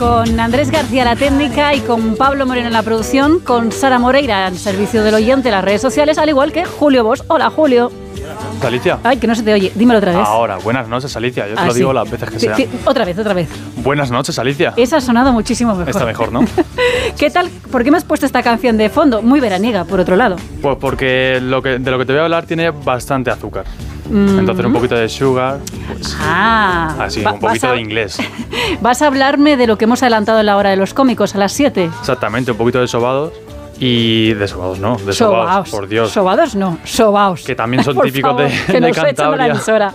Con Andrés García la técnica y con Pablo Moreno en la producción, con Sara Moreira al servicio del oyente en las redes sociales, al igual que Julio Bosch. Hola, Julio. Alicia. Ay, que no se te oye. Dímelo otra vez. Ahora, buenas noches, Alicia. Yo te lo digo las veces que sea. Otra vez. Buenas noches, Alicia. Esa ha sonado muchísimo mejor. Está mejor, ¿no? ¿Qué tal? ¿Por qué me has puesto esta canción de fondo? Muy veraniega, por otro lado. Pues porque de lo que te voy a hablar tiene bastante azúcar. Entonces un poquito de sugar, pues así, un poquito de inglés. Vas a hablarme de lo que hemos adelantado en la hora de los cómicos, a las 7. Exactamente, un poquito de sobados. Y de sobados no, de sobaos, por Dios. Sobados no, sobaos. Que también son típicos favor, de Cantabria.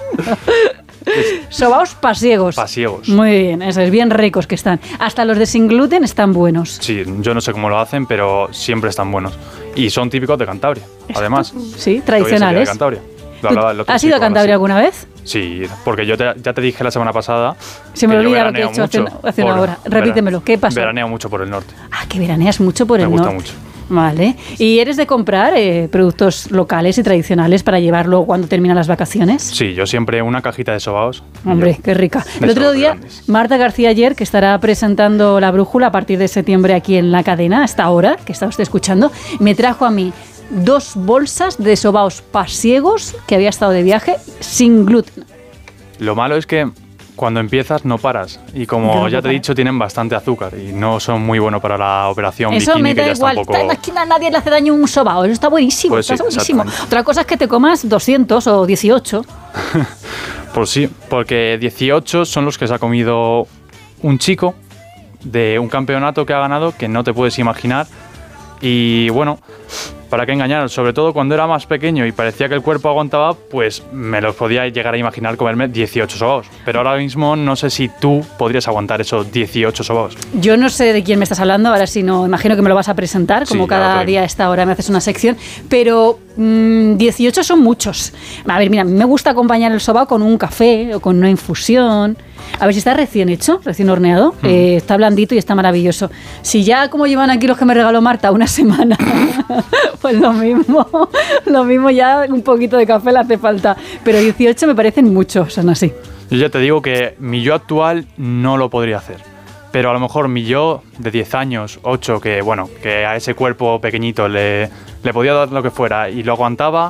Sobaos pasiegos. Pasiegos. Muy bien, eso es, bien ricos que están. Hasta los de sin gluten están buenos. Sí, yo no sé cómo lo hacen, pero siempre están buenos. Y son típicos de Cantabria, además. Sí, tradicionales. De Cantabria. ¿Has ido a Cantabria alguna vez? Sí, porque yo ya te dije la semana pasada. Se me olvida lo que he hecho hace una hora. Repítemelo, ¿qué pasó? Veraneo mucho por el norte. Ah, que veraneas mucho por el norte. Me gusta mucho. Vale. ¿Y eres de comprar productos locales y tradicionales para llevarlo cuando terminan las vacaciones? Sí, yo siempre una cajita de sobaos. Hombre, qué rica. El otro día, Marta García Ayer, que estará presentando La Brújula a partir de septiembre aquí en la cadena, hasta ahora, que está usted escuchando, me trajo a mí 2 bolsas de sobaos pasiegos, que había estado de viaje, sin gluten. Lo malo es que cuando empiezas no paras. Y como ya te he dicho, tienen bastante azúcar y no son muy buenos para la operación eso bikini, me da que ya igual. Está un poco... En la esquina a nadie le hace daño un sobao. Eso está buenísimo. Pues está sí, buenísimo. Otra cosa es que te comas 200 o 18. Pues sí, porque 18 son los que se ha comido un chico de un campeonato que ha ganado que no te puedes imaginar. Y bueno, ¿para qué engañar? Sobre todo cuando era más pequeño y parecía que el cuerpo aguantaba, pues me los podía llegar a imaginar comerme 18 sobaos. Pero ahora mismo no sé si tú podrías aguantar esos 18 sobaos. Yo no sé de quién me estás hablando, ahora sí no, imagino que me lo vas a presentar, como cada día a esta hora me haces una sección, pero 18 son muchos. A ver, mira, me gusta acompañar el sobao con un café o con una infusión. A ver si está recién hecho, recién horneado, está blandito y está maravilloso. Si ya como llevan aquí los que me regaló Marta una semana, pues lo mismo ya un poquito de café le hace falta. Pero 18 me parecen muchos, son así. Yo ya te digo que mi yo actual no lo podría hacer. Pero a lo mejor mi yo de 10 años, 8, que bueno, que a ese cuerpo pequeñito le podía dar lo que fuera y lo aguantaba,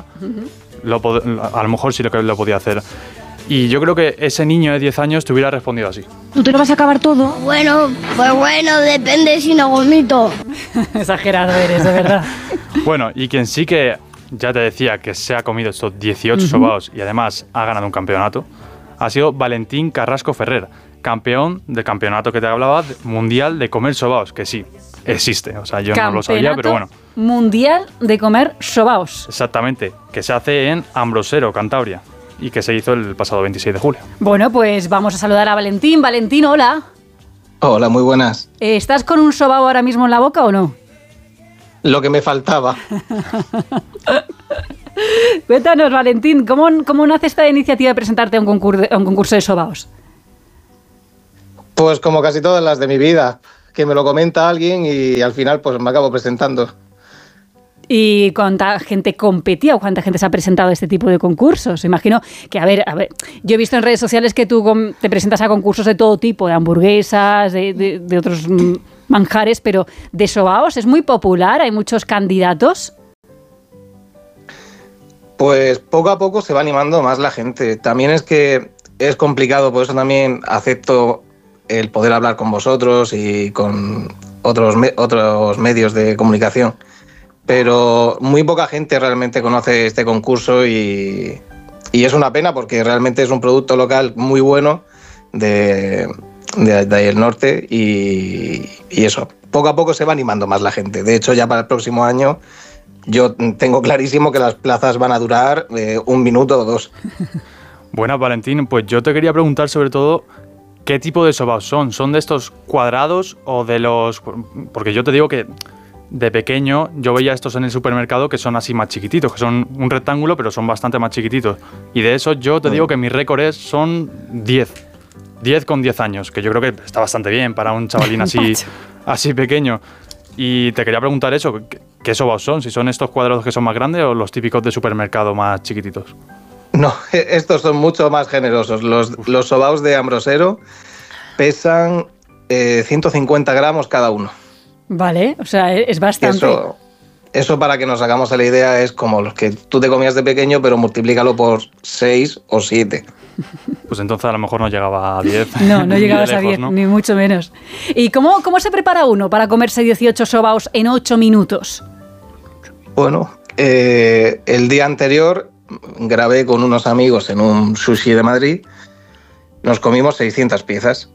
a lo mejor sí lo podía hacer. Y yo creo que ese niño de 10 años te hubiera respondido así. ¿Tú te lo vas a acabar todo? Bueno, pues bueno, depende si no vomito. Exagerado eres, de verdad. Bueno, y quien sí que, ya te decía, que se ha comido estos 18 sobaos y además ha ganado un campeonato, ha sido Valentín Carrasco Ferrer, campeón del campeonato que te hablaba, mundial de comer sobaos, que sí, existe. O sea, yo no lo sabía, pero bueno. Mundial de comer sobaos. Exactamente, que se hace en Ambrosero, Cantabria, y que se hizo el pasado 26 de julio. Bueno, pues vamos a saludar a Valentín. Valentín, hola. Hola, muy buenas. ¿Estás con un sobao ahora mismo en la boca o no? Lo que me faltaba. Cuéntanos, Valentín, ¿cómo nace esta iniciativa de presentarte a un concurso de sobaos? Pues como casi todas las de mi vida, que me lo comenta alguien y al final pues me acabo presentando. ¿Y cuánta gente competía o cuánta gente se ha presentado a este tipo de concursos? Imagino que, a ver, yo he visto en redes sociales que tú te presentas a concursos de todo tipo, de hamburguesas, de otros manjares, pero de sobaos es muy popular, hay muchos candidatos. Pues poco a poco se va animando más la gente. También es que es complicado, por eso también acepto el poder hablar con vosotros y con otros medios de comunicación. Pero muy poca gente realmente conoce este concurso y es una pena porque realmente es un producto local muy bueno de ahí el norte y eso, poco a poco se va animando más la gente. De hecho, ya para el próximo año yo tengo clarísimo que las plazas van a durar 1 minuto o 2. Buenas, Valentín, pues yo te quería preguntar sobre todo ¿qué tipo de sobaos son? ¿Son de estos cuadrados o de los...? Porque yo te digo que de pequeño yo veía estos en el supermercado que son así más chiquititos, que son un rectángulo pero son bastante más chiquititos. Y de eso yo te digo que mi récord son 10. 10 con 10 años, que yo creo que está bastante bien para un chavalín así pequeño. Y te quería preguntar eso, ¿qué sobaos son? Si son estos cuadrados que son más grandes o los típicos de supermercado más chiquititos. No, estos son mucho más generosos. Los sobaos de Ambrosero pesan 150 gramos cada uno. Vale, o sea, es bastante. Eso para que nos hagamos a la idea es como los que tú te comías de pequeño, pero multiplícalo por 6 o 7. Pues entonces a lo mejor no llegaba a 10. No llegabas a 10, ¿no? Ni mucho menos. ¿Y cómo se prepara uno para comerse 18 sobaos en 8 minutos? Bueno, el día anterior grabé con unos amigos en un sushi de Madrid. Nos comimos 600 piezas.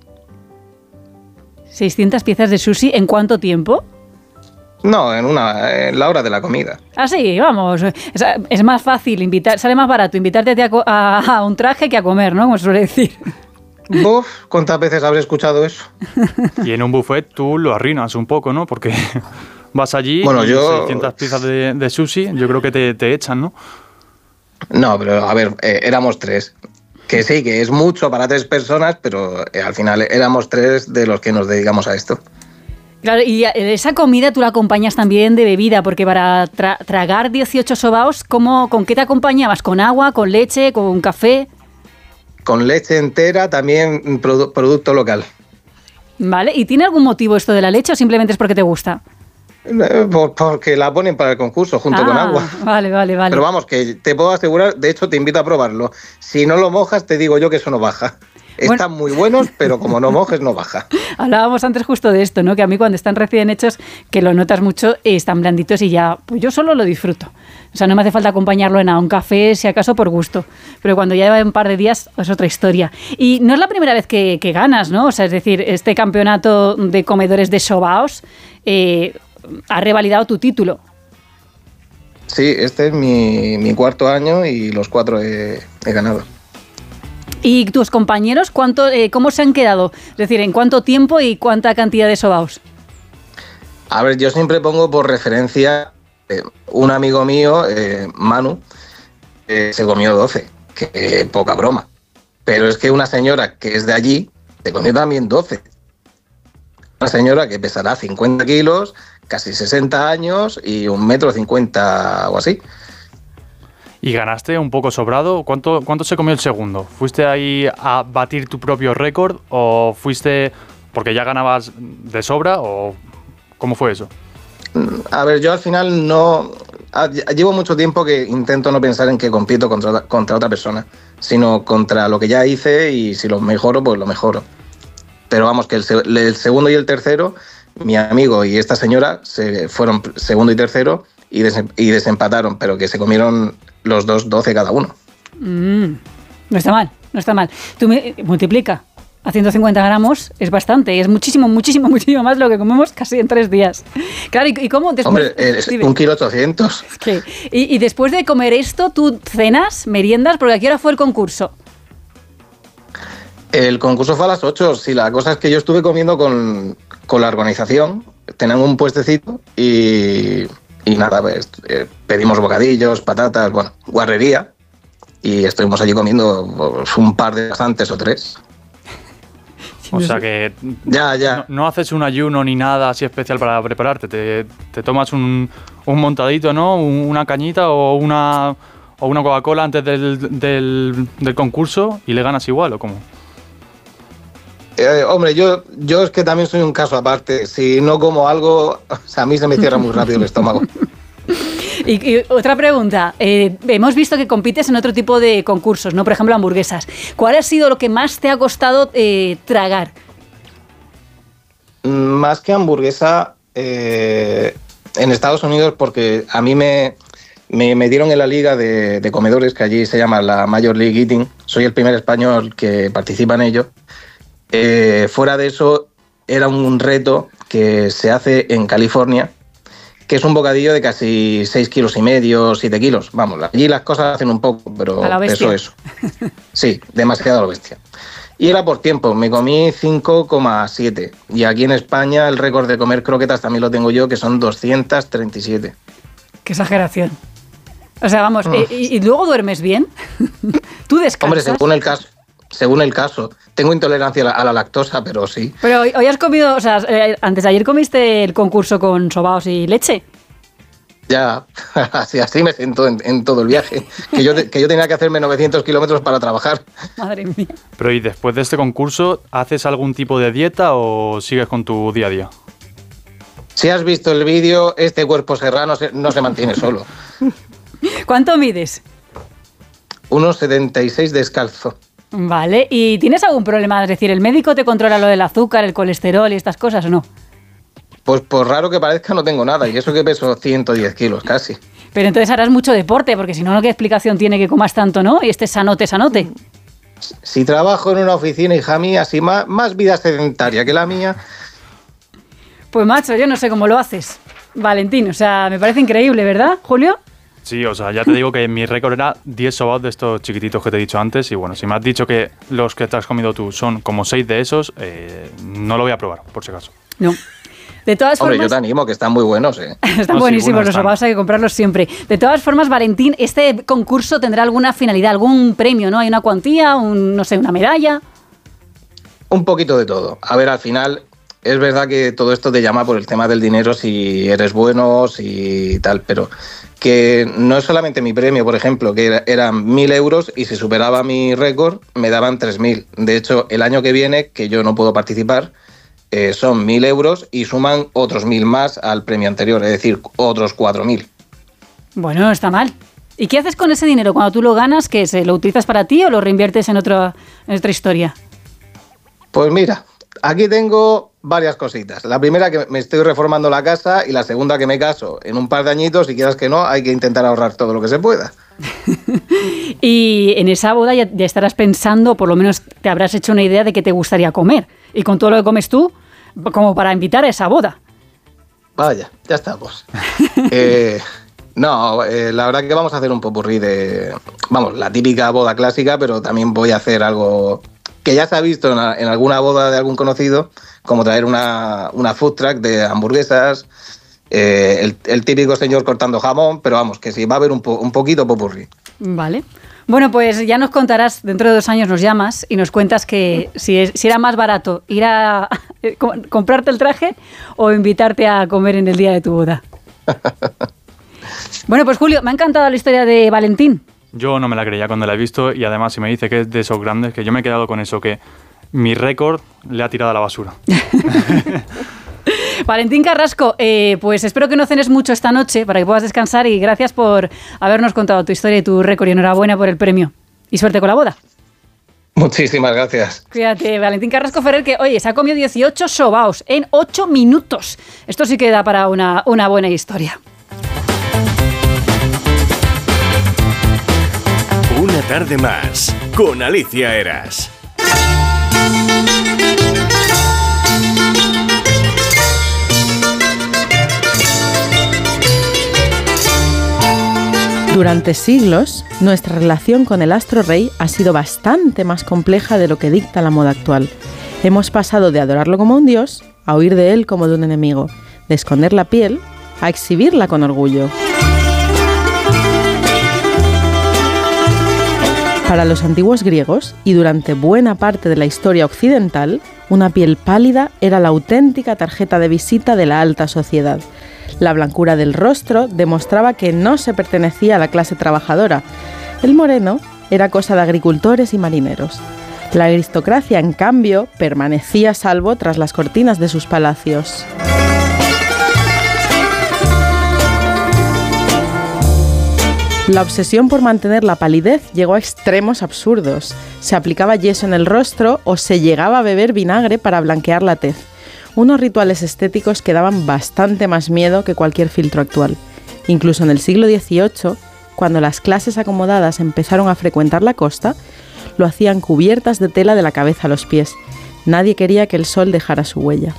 ¿600 piezas de sushi en cuánto tiempo? No, en la hora de la comida. Ah, sí, vamos. Es más fácil sale más barato invitarte a un traje que a comer, ¿no? Como se suele decir. Uf, ¿cuántas veces habré escuchado eso? Y en un buffet tú lo arruinas un poco, ¿no? Porque vas allí, bueno, 600 piezas de sushi, yo creo que te echan, ¿no? No, pero a ver, éramos 3. Que sí, que es mucho para 3 personas, pero al final éramos 3 de los que nos dedicamos a esto. Claro, y esa comida tú la acompañas también de bebida, porque para tragar 18 sobaos, ¿con qué te acompañabas? ¿Con agua, con leche, con café? Con leche entera, también producto local. Vale, ¿y tiene algún motivo esto de la leche o simplemente es porque te gusta? Porque la ponen para el concurso junto con agua. Vale. Pero vamos, que te puedo asegurar, de hecho te invito a probarlo. Si no lo mojas, te digo yo que eso no baja. Están muy buenos, pero como no mojes, no baja. Hablábamos antes justo de esto, ¿no? Que a mí cuando están recién hechos, que lo notas mucho, están blanditos y ya, pues yo solo lo disfruto. O sea, no me hace falta acompañarlo en un café, si acaso por gusto. Pero cuando ya lleva un par de días, es otra historia. Y no es la primera vez que ganas, ¿no? O sea, es decir, este campeonato de comedores de sobaos ha revalidado tu título. Sí, este es mi 4º año y los 4 he ganado. ¿Y tus compañeros cómo se han quedado? Es decir, ¿en cuánto tiempo y cuánta cantidad de sobaos? A ver, yo siempre pongo por referencia un amigo mío, Manu, se comió 12, que poca broma. Pero es que una señora que es de allí se comió también 12. Una señora que pesará 50 kilos, casi 60 años y 1,50 m o así. ¿Y ganaste un poco sobrado? ¿Cuánto se comió el segundo? ¿Fuiste ahí a batir tu propio récord o fuiste porque ya ganabas de sobra o cómo fue eso? A ver, yo al final no... Llevo mucho tiempo que intento no pensar en que compito contra otra persona, sino contra lo que ya hice y si lo mejoro, pues lo mejoro. Pero vamos, que el segundo y el tercero, mi amigo y esta señora se fueron segundo y tercero y desempataron, pero que se comieron los dos 12 cada uno. No está mal. Tú multiplica. A 150 gramos es bastante, es muchísimo más lo que comemos casi en 3 días. Claro, ¿y cómo después? Hombre, es 1,8 kg. ¿Y después de comer esto, tú cenas, meriendas? Porque ¿a qué hora fue el concurso? El concurso fue a las 8. Sí, la cosa es que yo estuve comiendo con la organización. Tenían un puestecito y nada, pues, pedimos bocadillos, patatas, bueno, guarrería. Y estuvimos allí comiendo pues, un par de bastantes o 3. O sea que ya. No haces un ayuno ni nada así especial para prepararte. Te tomas un montadito, ¿no? Una cañita o una Coca-Cola antes del concurso y le ganas igual, ¿o cómo? Hombre, yo es que también soy un caso aparte. Si no como algo, o sea, a mí se me cierra muy rápido el estómago. Y otra pregunta. Hemos visto que compites en otro tipo de concursos, ¿no? Por ejemplo, hamburguesas. ¿Cuál ha sido lo que más te ha costado tragar? Más que hamburguesa, en Estados Unidos, porque a mí me dieron en la liga de comedores, que allí se llama la Major League Eating. Soy el primer español que participa en ello. Fuera de eso, era un reto que se hace en California, que es un bocadillo de casi 6,5 kilos, 7 kilos. Vamos, allí las cosas hacen un poco, pero eso. Sí, demasiado a lo bestia. Y era por tiempo, me comí 5,7. Y aquí en España el récord de comer croquetas también lo tengo yo, que son 237. ¡Qué exageración! O sea, vamos, ¿y luego duermes bien? ¿Tú descansas? Hombre, según el caso. Tengo intolerancia a la lactosa, pero sí. Pero hoy has comido, o sea, antes de ayer comiste el concurso con sobaos y leche. Ya, así me siento en todo el viaje, que yo tenía que hacerme 900 kilómetros para trabajar. Madre mía. Pero ¿y después de este concurso, haces algún tipo de dieta o sigues con tu día a día? Si has visto el vídeo, este cuerpo serrano no se mantiene solo. ¿Cuánto mides? 1,76 descalzo. Vale, ¿y tienes algún problema? Es decir, ¿el médico te controla lo del azúcar, el colesterol y estas cosas o no? Pues por raro que parezca no tengo nada, y eso que peso 110 kilos casi. Pero entonces harás mucho deporte, porque si no, ¿qué explicación tiene que comas tanto, no? Y sanote. Si trabajo en una oficina, hija mía, así más vida sedentaria que la mía. Pues macho, yo no sé cómo lo haces, Valentín, o sea, me parece increíble, ¿verdad, Julio? Sí, o sea, ya te digo que mi récord era 10 sobaos de estos chiquititos que te he dicho antes y bueno, si me has dicho que los que te has comido tú son como 6 de esos, no lo voy a probar, por si acaso. No. De todas formas, yo te animo, que están muy buenos, ¿eh? Están buenísimos los sobaos, hay que comprarlos siempre. De todas formas, Valentín, ¿este concurso tendrá alguna finalidad, algún premio, no? ¿Hay una cuantía, no sé, una medalla? Un poquito de todo. A ver, al final, es verdad que todo esto te llama por el tema del dinero, si eres bueno, si tal, pero que no es solamente mi premio, por ejemplo, que eran 1.000 euros y si superaba mi récord me daban 3.000. De hecho, el año que viene, que yo no puedo participar, son 1.000 euros y suman otros 1.000 más al premio anterior, es decir, otros 4.000. Bueno, no está mal. ¿Y qué haces con ese dinero cuando tú lo ganas? ¿Qué es? ¿Lo utilizas para ti o lo reinviertes en otra historia? Pues mira, aquí tengo varias cositas. La primera, que me estoy reformando la casa, y la segunda, que me caso en un par de añitos, y quieras que no, hay que intentar ahorrar todo lo que se pueda. Y en esa boda ya estarás pensando, por lo menos te habrás hecho una idea de qué te gustaría comer. Y con todo lo que comes tú, como para invitar a esa boda. Vaya, ya estamos. La verdad que vamos a hacer un popurrí de... Vamos, la típica boda clásica, pero también voy a hacer algo que ya se ha visto en alguna boda de algún conocido, como traer una food truck de hamburguesas, el típico señor cortando jamón, pero vamos, que sí, va a haber un poquito popurrí. Vale. Bueno, pues ya nos contarás, dentro de 2 años nos llamas y nos cuentas que si era más barato ir a comprarte el traje o invitarte a comer en el día de tu boda. Bueno, pues Julio, me ha encantado la historia de Valentín. Yo no me la creía cuando la he visto y además si me dice que es de esos grandes, que yo me he quedado con eso, que mi récord le ha tirado a la basura. Valentín Carrasco, pues espero que no cenes mucho esta noche para que puedas descansar y gracias por habernos contado tu historia y tu récord y enhorabuena por el premio. Y suerte con la boda. Muchísimas gracias. Cuídate, Valentín Carrasco Ferrer, que oye, se ha comido 18 sobaos en 8 minutos. Esto sí que da para una buena historia. Una tarde más con Alicia Eras. Durante siglos, nuestra relación con el astro rey ha sido bastante más compleja de lo que dicta la moda actual. Hemos pasado de adorarlo como un dios a huir de él como de un enemigo, de esconder la piel a exhibirla con orgullo. Para los antiguos griegos, y durante buena parte de la historia occidental, una piel pálida era la auténtica tarjeta de visita de la alta sociedad. La blancura del rostro demostraba que no se pertenecía a la clase trabajadora. El moreno era cosa de agricultores y marineros. La aristocracia, en cambio, permanecía a salvo tras las cortinas de sus palacios. La obsesión por mantener la palidez llegó a extremos absurdos. Se aplicaba yeso en el rostro o se llegaba a beber vinagre para blanquear la tez. Unos rituales estéticos que daban bastante más miedo que cualquier filtro actual. Incluso en el siglo XVIII, cuando las clases acomodadas empezaron a frecuentar la costa, lo hacían cubiertas de tela de la cabeza a los pies. Nadie quería que el sol dejara su huella.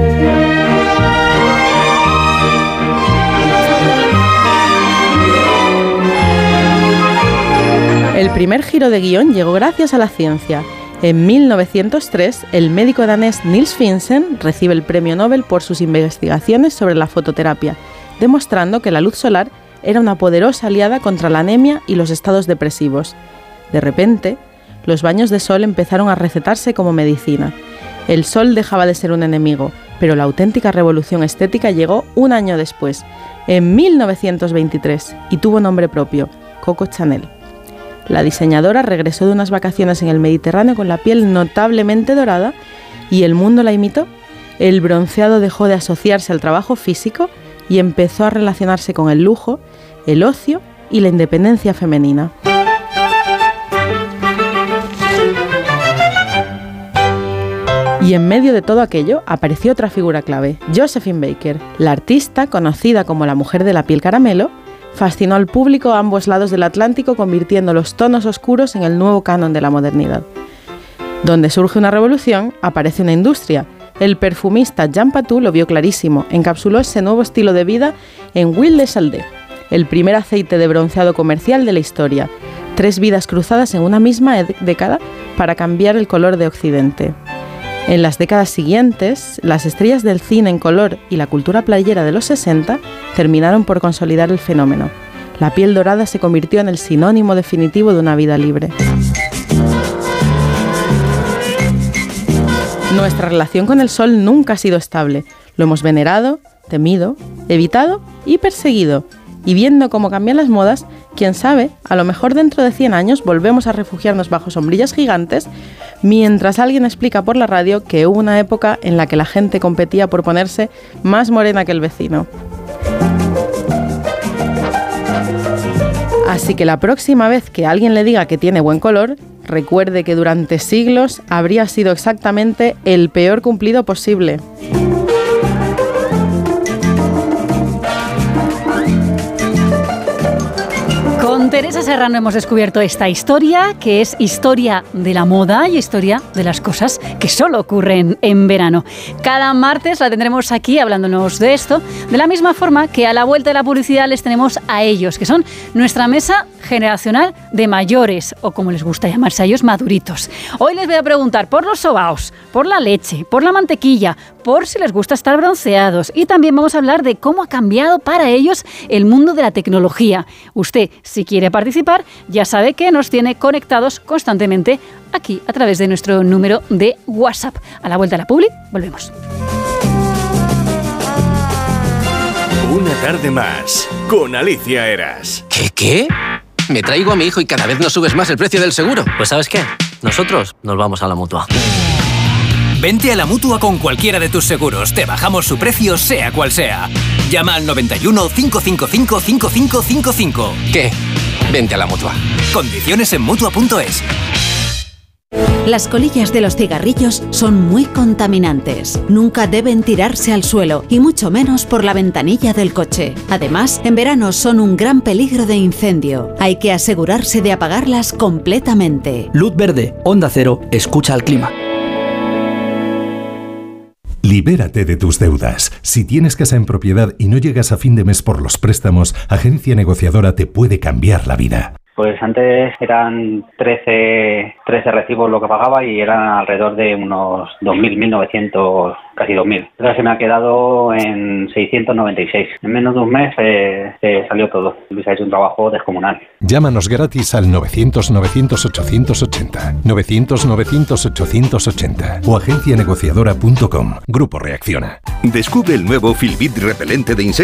El primer giro de guión llegó gracias a la ciencia. En 1903, el médico danés Niels Finsen recibe el premio Nobel por sus investigaciones sobre la fototerapia, demostrando que la luz solar era una poderosa aliada contra la anemia y los estados depresivos. De repente, los baños de sol empezaron a recetarse como medicina. El sol dejaba de ser un enemigo, pero la auténtica revolución estética llegó un año después, en 1923, y tuvo nombre propio, Coco Chanel. La diseñadora regresó de unas vacaciones en el Mediterráneo con la piel notablemente dorada y el mundo la imitó. El bronceado dejó de asociarse al trabajo físico y empezó a relacionarse con el lujo, el ocio y la independencia femenina. Y en medio de todo aquello apareció otra figura clave, Josephine Baker. La artista, conocida como la mujer de la piel caramelo, fascinó al público a ambos lados del Atlántico, convirtiendo los tonos oscuros en el nuevo canon de la modernidad. Donde surge una revolución, aparece una industria. El perfumista Jean Patou lo vio clarísimo, encapsuló ese nuevo estilo de vida en Huile de Saldé, el primer aceite de bronceado comercial de la historia. 3 vidas cruzadas en una misma década para cambiar el color de Occidente. En las décadas siguientes, las estrellas del cine en color y la cultura playera de los 60 terminaron por consolidar el fenómeno. La piel dorada se convirtió en el sinónimo definitivo de una vida libre. Nuestra relación con el sol nunca ha sido estable. Lo hemos venerado, temido, evitado y perseguido. Y viendo cómo cambian las modas, quién sabe, a lo mejor dentro de 100 años volvemos a refugiarnos bajo sombrillas gigantes, mientras alguien explica por la radio que hubo una época en la que la gente competía por ponerse más morena que el vecino. Así que la próxima vez que alguien le diga que tiene buen color, recuerde que durante siglos habría sido exactamente el peor cumplido posible. Con Teresa Serrano hemos descubierto esta historia, que es historia de la moda y historia de las cosas que solo ocurren en verano. Cada martes la tendremos aquí hablándonos de esto, de la misma forma que a la vuelta de la publicidad les tenemos a ellos, que son nuestra mesa generacional de mayores, o como les gusta llamarse a ellos, maduritos. Hoy les voy a preguntar por los sobaos, por la leche, por la mantequilla, por si les gusta estar bronceados, y también vamos a hablar de cómo ha cambiado para ellos el mundo de la tecnología. Usted, si quiere participar, ya sabe que nos tiene conectados constantemente aquí a través de nuestro número de WhatsApp. A la vuelta de la publi, volvemos. Una tarde más con Alicia Eras. ¿Qué? Me traigo a mi hijo y cada vez nos subes más el precio del seguro. Pues ¿sabes qué? Nosotros nos vamos a la Mutua. Vente a la Mutua con cualquiera de tus seguros. Te bajamos su precio, sea cual sea. Llama al 91 555 5555. ¿Qué? Vente a la Mutua. Condiciones en Mutua.es. Las colillas de los cigarrillos son muy contaminantes. Nunca deben tirarse al suelo, y mucho menos por la ventanilla del coche. Además, en verano son un gran peligro de incendio. Hay que asegurarse de apagarlas completamente. Luz verde, Onda Cero, escucha al clima. Libérate de tus deudas. Si tienes casa en propiedad y no llegas a fin de mes por los préstamos, Agencia Negociadora te puede cambiar la vida. Pues antes eran 13 recibos lo que pagaba y eran alrededor de unos 2.000, 1.900, casi 2.000. Ahora se me ha quedado en 696. En menos de un mes se salió todo. Luis ha hecho un trabajo descomunal. Llámanos gratis al 900-900-880, 900-900-880 o agencianegociadora.com. Grupo Reacciona. Descubre el nuevo Filbit repelente de insectos